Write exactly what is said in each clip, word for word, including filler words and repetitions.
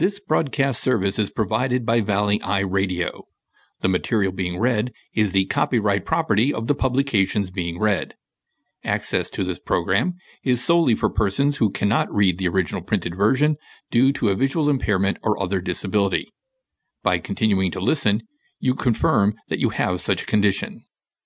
This broadcast service is provided by Valley Eye Radio. The material being read is the copyright property of the publications being read. Access to this program is solely for persons who cannot read the original printed version due to a visual impairment or other disability. By continuing to listen, you confirm that you have such a condition.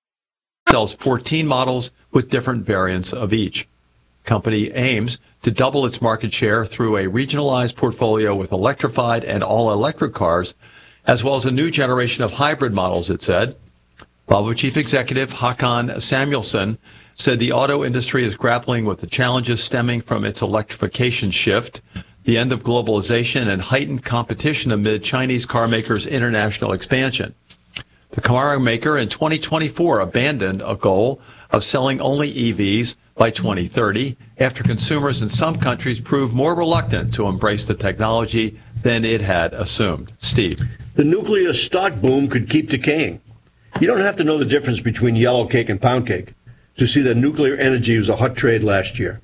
Sells fourteen models with different variants of each. Company aims to double its market share through a regionalized portfolio with electrified and all-electric cars, as well as a new generation of hybrid models, it said. Volvo Chief Executive Håkan Samuelsson said the auto industry is grappling with the challenges stemming from its electrification shift, the end of globalization, and heightened competition amid Chinese car makers' international expansion. The car maker in twenty twenty-four abandoned a goal of selling only E Vs by twenty thirty after consumers in some countries proved more reluctant to embrace the technology than it had assumed. Steve. The nuclear stock boom could keep decaying. You don't have to know the difference between yellow cake and pound cake to see that nuclear energy was a hot trade last year.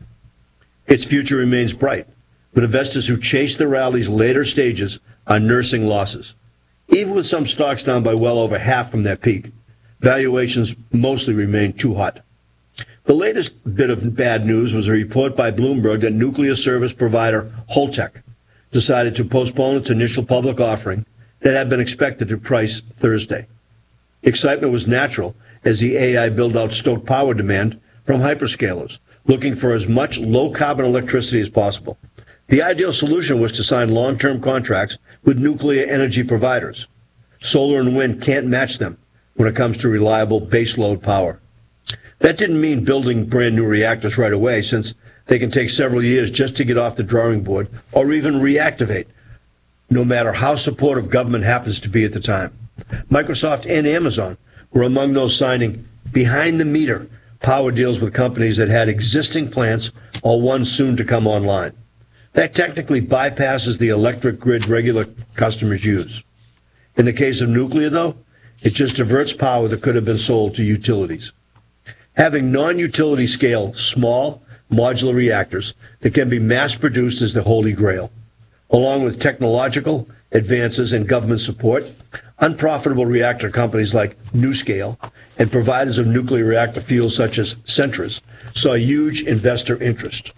Its future remains bright, but investors who chase the rally's later stages are nursing losses. Even with some stocks down by well over half from their peak, valuations mostly remain too hot. The latest bit of bad news was a report by Bloomberg that nuclear service provider Holtec decided to postpone its initial public offering that had been expected to price Thursday. Excitement was natural as the A I build-out stoked power demand from hyperscalers, looking for as much low-carbon electricity as possible. The ideal solution was to sign long-term contracts with nuclear energy providers. Solar and wind can't match them when it comes to reliable baseload power. That didn't mean building brand new reactors right away, since they can take several years just to get off the drawing board or even reactivate, no matter how supportive government happens to be at the time. Microsoft and Amazon were among those signing behind-the-meter power deals with companies that had existing plants or ones soon to come online. That technically bypasses the electric grid regular customers use. In the case of nuclear, though, it just diverts power that could have been sold to utilities. Having non-utility scale, small, modular reactors that can be mass-produced is the holy grail. Along with technological advances and government support, unprofitable reactor companies like NuScale and providers of nuclear reactor fuels such as Centrus saw huge investor interest.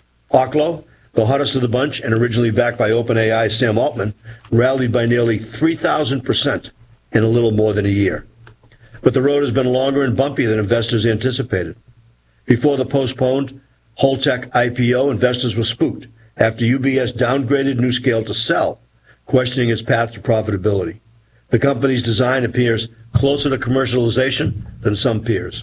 Oklo, the hottest of the bunch and originally backed by OpenAI's Sam Altman, rallied by nearly three thousand percent in a little more than a year. But the road has been longer and bumpier than investors anticipated. Before the postponed Holtec I P O, investors were spooked after U B S downgraded NuScale to sell, questioning its path to profitability. The company's design appears closer to commercialization than some peers.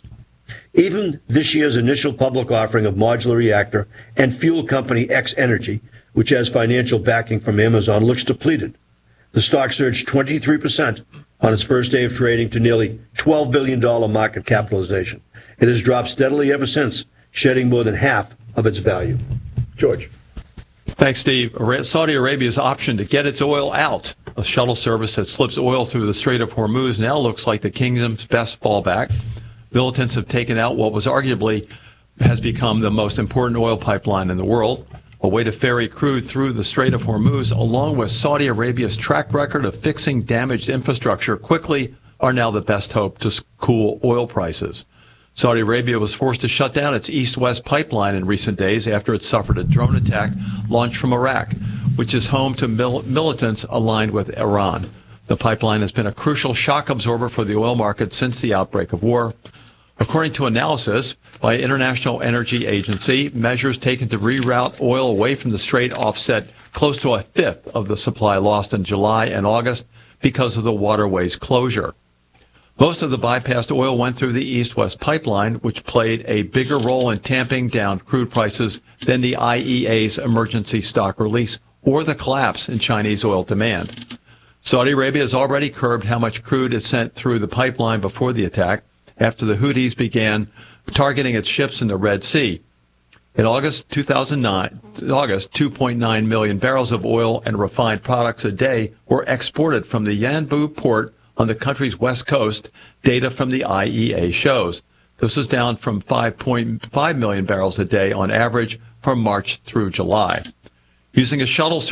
Even this year's initial public offering of modular reactor and fuel company X Energy, which has financial backing from Amazon, looks depleted. The stock surged twenty-three percent on its first day of trading to nearly twelve billion dollars market capitalization. It has dropped steadily ever since, shedding more than half of its value. George. Thanks, Steve. Saudi Arabia's option to get its oil out. A shuttle service that slips oil through the Strait of Hormuz now looks like the kingdom's best fallback. Militants have taken out what was arguably has become the most important oil pipeline in the world. A way to ferry crude through the Strait of Hormuz, along with Saudi Arabia's track record of fixing damaged infrastructure quickly, are now the best hope to cool oil prices. Saudi Arabia was forced to shut down its east-west pipeline in recent days after it suffered a drone attack launched from Iraq, which is home to mil- militants aligned with Iran. The pipeline has been a crucial shock absorber for the oil market since the outbreak of war. According to analysis by International Energy Agency, measures taken to reroute oil away from the strait offset close to a fifth of the supply lost in July and August because of the waterway's closure. Most of the bypassed oil went through the east-west pipeline, which played a bigger role in tamping down crude prices than the I E A's emergency stock release or the collapse in Chinese oil demand. Saudi Arabia has already curbed how much crude it sent through the pipeline before the attack, after the Houthis began targeting its ships in the Red Sea. In August two thousand nine, August, two point nine million barrels of oil and refined products a day were exported from the Yanbu port on the country's west coast, data from the I E A shows. This is down from five point five million barrels a day on average from March through July. Using a shuttle